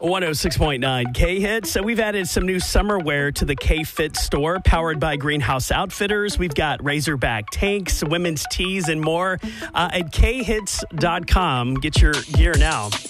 106.9 K-Hits. So we've added some new summer wear to the K-Fit store, powered by Greenhouse Outfitters. We've got Razorback tanks, women's tees, and more at khits.com. Get your gear now.